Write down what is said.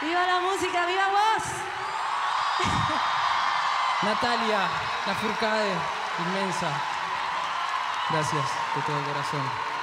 ¡Viva la música! ¡Viva vos! Natalia Lafourcade, inmensa. Gracias de todo corazón.